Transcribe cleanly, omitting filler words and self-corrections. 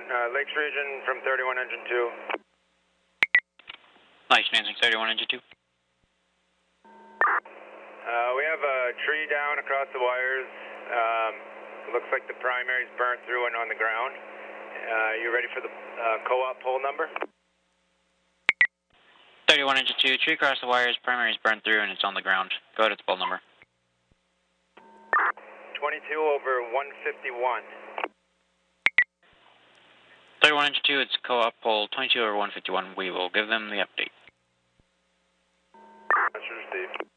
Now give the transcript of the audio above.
Lakes region from 31 engine 2. Lakes advancing 31 engine 2. We have a tree down across the wires. Looks like the primary's burnt through and on the ground. You ready for the co-op pole number? 31 engine 2, tree across the wires, primary's burned through and it's on the ground. Go ahead, it's pole number. 22 over 151. 31 engine 2, it's co-op pole 22 over 151. We will give them the update. That's received.